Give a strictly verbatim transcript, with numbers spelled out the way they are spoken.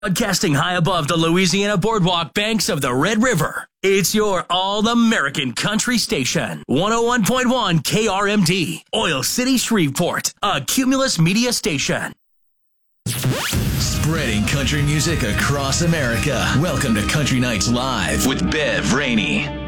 Broadcasting high above the Louisiana boardwalk banks of the Red River, it's your all-American country station. one oh one point one K R M D, Oil City, Shreveport, a Cumulus Media station. Spreading country music across America. Welcome to Country Nights Live with Bev Rainey.